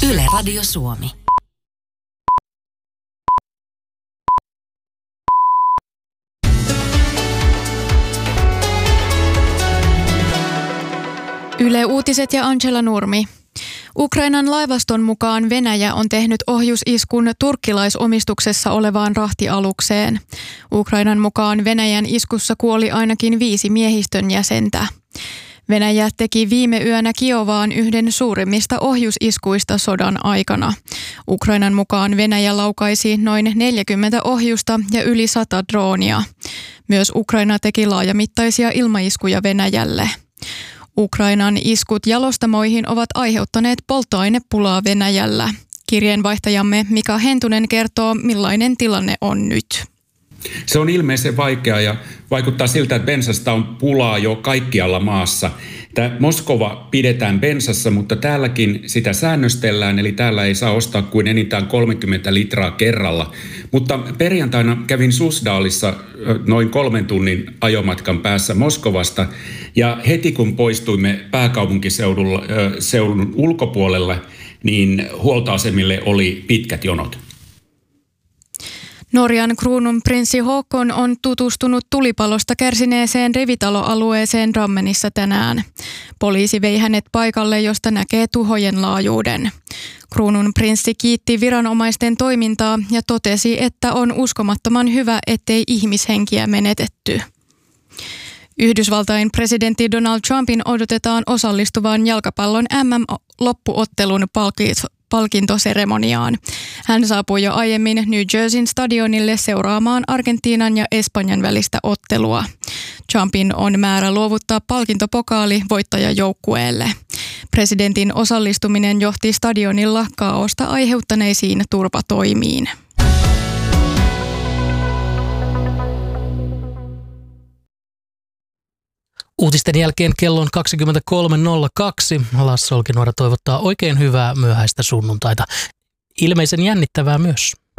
Yle Radio Suomi. Yle Uutiset ja Angela Nurmi. Ukrainan laivaston mukaan Venäjä on tehnyt ohjusiskun turkkilaisomistuksessa olevaan rahtialukseen. Ukrainan mukaan Venäjän iskussa kuoli ainakin 5 miehistön jäsentä. Venäjä teki viime yönä Kiovaan yhden suurimmista ohjusiskuista sodan aikana. Ukrainan mukaan Venäjä laukaisi noin 40 ohjusta ja yli 100 droonia. Myös Ukraina teki laajamittaisia ilmaiskuja Venäjälle. Ukrainan iskut jalostamoihin ovat aiheuttaneet polttoainepulaa Venäjällä. Kirjeenvaihtajamme Mika Hentunen kertoo, millainen tilanne on nyt. Se on ilmeisen vaikea ja vaikuttaa siltä, että bensasta on pulaa jo kaikkialla maassa. Moskova pidetään bensassa, mutta täälläkin sitä säännöstellään, eli täällä ei saa ostaa kuin enintään 30 litraa kerralla. Mutta perjantaina kävin Susdalissa noin 3 tunnin ajomatkan päässä Moskovasta, ja heti kun poistuimme pääkaupunkiseudun ulkopuolelle, niin huoltoasemille oli pitkät jonot. Norjan kruununprinssi Håkon on tutustunut tulipalosta kärsineeseen rivitaloalueeseen Drammenissa tänään. Poliisi vei hänet paikalle, josta näkee tuhojen laajuuden. Kruununprinssi kiitti viranomaisten toimintaa ja totesi, että on uskomattoman hyvä, ettei ihmishenkiä menetetty. Yhdysvaltain presidentti Donald Trumpin odotetaan osallistuvan jalkapallon MM-loppuottelun palkintoseremoniaan. Hän saapui jo aiemmin New Jerseyn stadionille seuraamaan Argentiinan ja Espanjan välistä ottelua. Trumpin on määrä luovuttaa palkintopokaali voittajajoukkueelle. Presidentin osallistuminen johti stadionilla kaaosta aiheuttaneisiin turvatoimiin. Uutisten jälkeen kello on 23.02. Lasse Olkinuora toivottaa oikein hyvää myöhäistä sunnuntaita. Ilmeisen jännittävää myös.